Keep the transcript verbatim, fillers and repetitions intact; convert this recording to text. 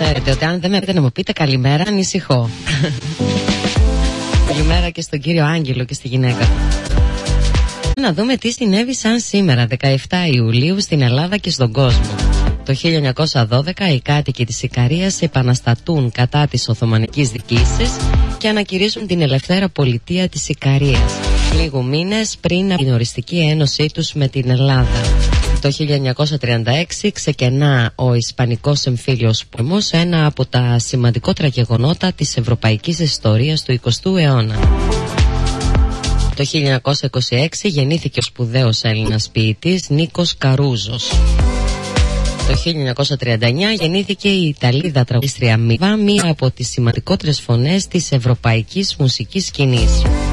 Ξέρετε ότι αν δεν με πείτε να μου πείτε καλημέρα, ανησυχώ. Καλημέρα και στον κύριο Άγγελο και στη γυναίκα. Να δούμε τι συνέβη σαν σήμερα, δεκαεφτά Ιουλίου, στην Ελλάδα και στον κόσμο. Το χίλια εννιακόσια δώδεκα οι κάτοικοι της Ικαρίας επαναστατούν κατά της Οθωμανικής διοίκησης και ανακηρύσουν την ελευθέρα πολιτεία της Ικαρίας, λίγου μήνες πριν από την οριστική ένωσή τους με την Ελλάδα. Το χίλια εννιακόσια τριάντα έξι ξεκινά ο Ισπανικός Εμφύλιος Πόλεμος, ένα από τα σημαντικότερα γεγονότα της ευρωπαϊκής ιστορίας του εικοστού αιώνα. Το χίλια εννιακόσια είκοσι έξι γεννήθηκε ο σπουδαίος Έλληνας ποιητής Νίκος Καρούζος. Το χίλια εννιακόσια τριάντα εννιά γεννήθηκε η Ιταλίδα τραγουδίστρια Μίβα, μία από τις σημαντικότερες φωνές της ευρωπαϊκής μουσικής σκηνής.